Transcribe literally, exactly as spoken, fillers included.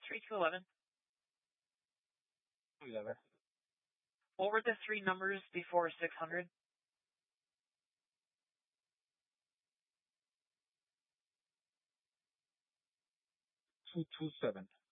three to eleven. eleven. What were the three numbers before six hundred? two two seven.